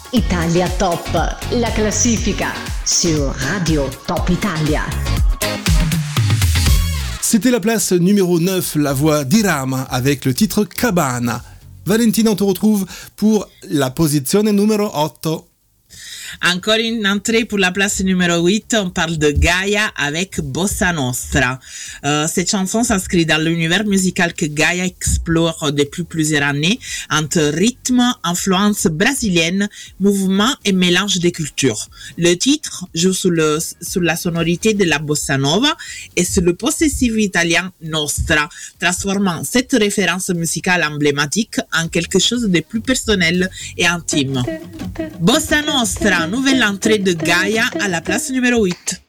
Italia Top, la classifica sur Radio Top Italia. C'était la place numéro 9, la voix d'Irama avec le titre Cabana. Valentina, on te retrouve pour la posizione numero 8. Encore une entrée pour la place numéro 8, on parle de Gaia avec Bossa Nostra. Cette chanson s'inscrit dans l'univers musical que Gaia explore depuis plusieurs années entre rythme, influence brésilienne, mouvement et mélange des cultures. Le titre joue sur la sonorité de la bossa nova et sur le possessif italien Nostra, transformant cette référence musicale emblématique en quelque chose de plus personnel et intime. Bossa Nostra, nouvelle entrée de Gaia à la place numéro 8.